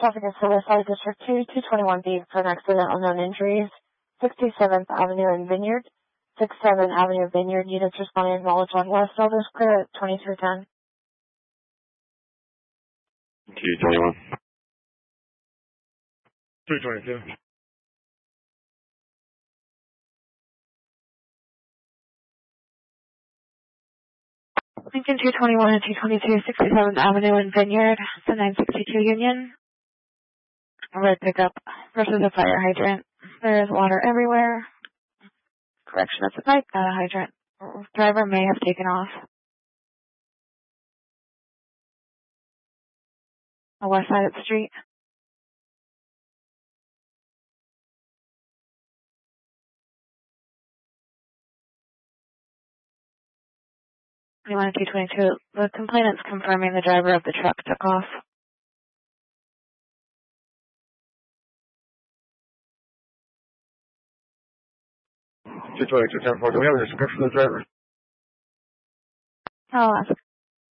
Traffic is Riverside District 2, 221B for an accident, unknown injuries. 67th Avenue and Vineyard. 67th Avenue Vineyard. Units responding knowledge on West Elders clear at 2310. 221. 322. Lincoln 221 and 222, 67th Avenue and Vineyard. It's a 962 Union. A red pickup versus a fire hydrant. There is water everywhere. Correction, that's a pipe, not a hydrant. Driver may have taken off. The west side of the street. We wanted 222. The complainant's confirming the driver of the truck took off. Do we have a description of the driver? I'll ask.